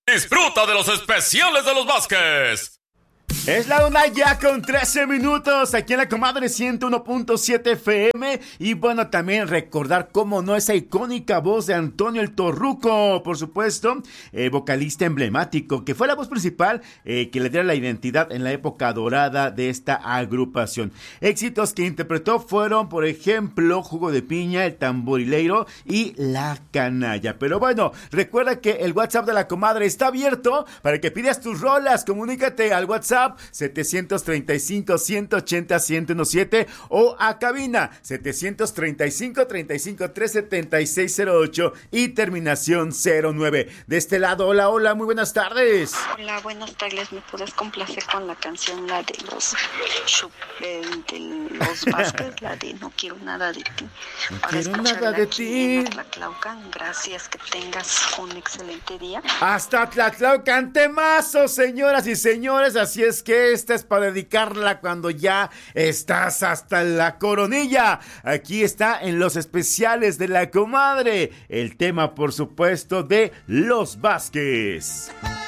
Disfruta de los especiales de los Vázquez. Es la 1:13 aquí en la Comadre 101.7 FM. Y bueno, también recordar cómo no esa icónica voz de Antonio el Torruco, por supuesto, vocalista emblemático, que fue la voz principal que le diera la identidad en la época dorada de esta agrupación. Éxitos que interpretó fueron, por ejemplo, Jugo de Piña, El Tamborileiro y La Canalla. Pero bueno, recuerda que el WhatsApp de la Comadre está abierto para que pidas tus rolas. Comunícate al WhatsApp 735-180-1017 o a cabina 735-35-37608 y terminación 09. De este lado, hola, muy buenas tardes. Hola, buenas tardes. ¿Me puedes complacer con la canción, la de los Vázquez, la de No quiero nada de ti? No quiero nada de ti. Gracias, que tengas un excelente día. Hasta Tlatlaucan, temazo, señoras y señores. Así es que esta es para dedicarla cuando ya estás hasta la coronilla. Aquí está en los especiales de la Comadre el tema, por supuesto, de Los Vázquez.